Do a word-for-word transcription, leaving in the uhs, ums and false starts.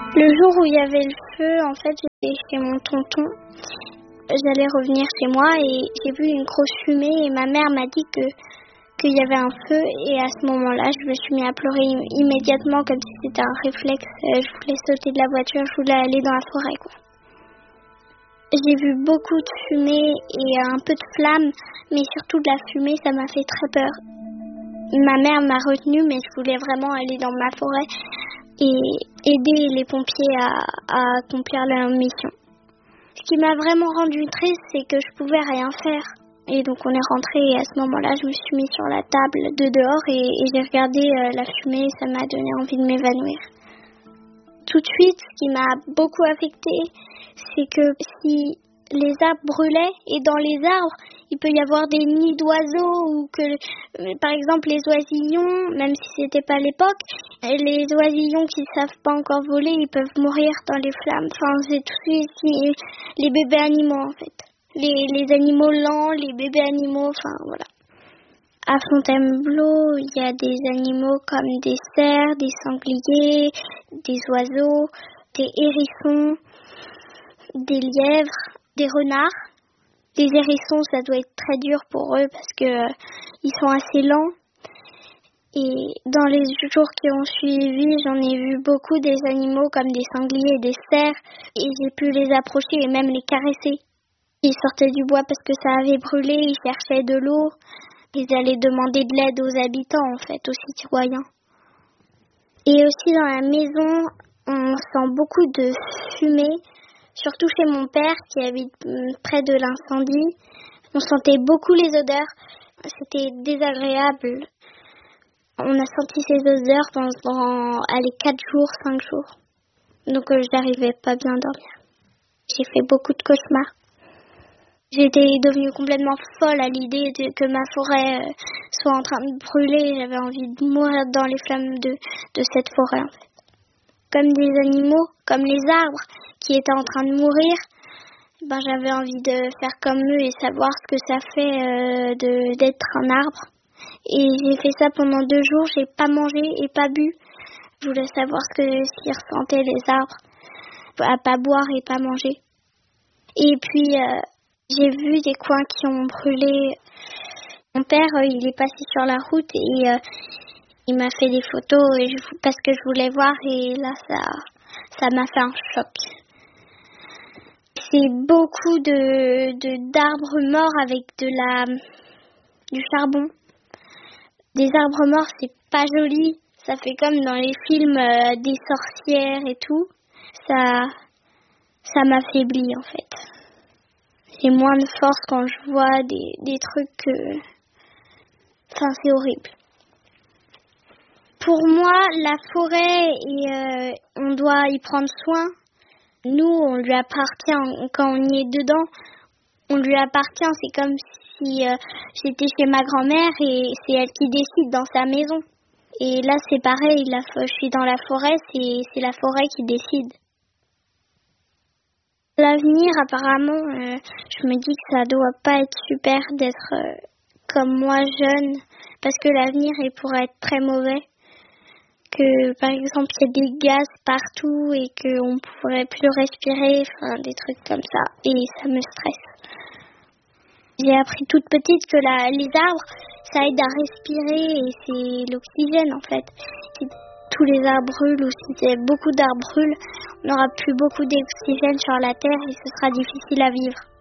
Le jour où il y avait le feu, en fait, j'étais chez mon tonton. J'allais revenir chez moi et j'ai vu une grosse fumée et ma mère m'a dit que qu'il y avait un feu et à ce moment-là, je me suis mis à pleurer immédiatement comme si c'était un réflexe. Je voulais sauter de la voiture, je voulais aller dans la forêt, quoi. J'ai vu beaucoup de fumée et un peu de flammes, mais surtout de la fumée, ça m'a fait très peur. Ma mère m'a retenue, mais je voulais vraiment aller dans ma forêt et aider les pompiers à, à accomplir leur mission. Ce qui m'a vraiment rendue triste, c'est que je pouvais rien faire. Et donc on est rentré et à ce moment-là, je me suis mise sur la table de dehors et, et j'ai regardé euh, la fumée et ça m'a donné envie de m'évanouir. Tout de suite, ce qui m'a beaucoup affectée, c'est que si les arbres brûlaient et dans les arbres, il peut y avoir des nids d'oiseaux ou que, euh, par exemple, les oisillons, même si c'était pas l'époque, les oisillons qui savent pas encore voler, ils peuvent mourir dans les flammes. Enfin, c'est tout ici, les bébés animaux en fait. Les, les animaux lents, les bébés animaux, enfin voilà. À Fontainebleau, il y a des animaux comme des cerfs, des sangliers, des oiseaux, des hérissons, des lièvres, des renards. Les hérissons, ça doit être très dur pour eux parce que euh, ils sont assez lents. Et dans les jours qui ont suivi, j'en ai vu beaucoup des animaux comme des sangliers et des cerfs. Et j'ai pu les approcher et même les caresser. Ils sortaient du bois parce que ça avait brûlé, ils cherchaient de l'eau. Ils allaient demander de l'aide aux habitants, en fait, aux citoyens. Et aussi dans la maison, on sent beaucoup de fumée, surtout chez mon père qui habite près de l'incendie. On sentait beaucoup les odeurs, c'était désagréable. On a senti ces odeurs pendant, allez, quatre jours, cinq jours. Donc euh, je n'arrivais pas bien à dormir. J'ai fait beaucoup de cauchemars. J'étais devenue complètement folle à l'idée de, que ma forêt euh, soit en train de brûler. J'avais envie de mourir dans les flammes de, de cette forêt, en fait. Comme des animaux, comme les arbres qui étaient en train de mourir, ben, j'avais envie de faire comme eux et savoir ce que ça fait euh, de, d'être un arbre. Et j'ai fait ça pendant deux jours, j'ai pas mangé et pas bu. Je voulais savoir ce que ce qu'ils ressentaient les arbres, à pas boire et pas manger. Et puis... Euh, J'ai vu des coins qui ont brûlé. Mon père, euh, il est passé sur la route et euh, il m'a fait des photos et je, parce que je voulais voir et là, ça, ça m'a fait un choc. C'est beaucoup de, de d'arbres morts avec de la, du charbon. Des arbres morts, c'est pas joli. Ça fait comme dans les films euh, des sorcières et tout. Ça, ça m'affaiblit en fait. J'ai moins de force quand je vois des, des trucs que... Enfin, c'est horrible. Pour moi, la forêt, et, euh, on doit y prendre soin. Nous, on lui appartient. Quand on y est dedans, on lui appartient. C'est comme si euh, j'étais chez ma grand-mère et c'est elle qui décide dans sa maison. Et là, c'est pareil. La, je suis dans la forêt, c'est, c'est la forêt qui décide. L'avenir, apparemment, euh, je me dis que ça doit pas être super d'être euh, comme moi jeune, parce que l'avenir, il pourrait être très mauvais. Que, par exemple, il y a des gaz partout et qu'on pourrait plus respirer, enfin, des trucs comme ça. Et ça me stresse. J'ai appris toute petite que la, les arbres, ça aide à respirer et c'est l'oxygène, en fait. Si tous les arbres brûlent ou si beaucoup d'arbres brûlent, on n'aura plus beaucoup d'oxygène sur la Terre et ce sera difficile à vivre.